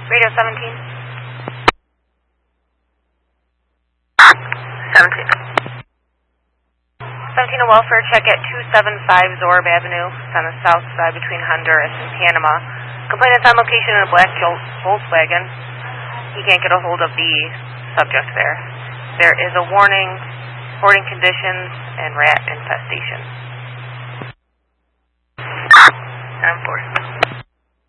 Radio 17. 17, a welfare check at 275 Zorb Avenue. It's on the south side between Honduras and Panama. Complainant's on location in a black Volkswagen. He can't get a hold of the subject there. There is a warning, hoarding conditions, and rat infestation.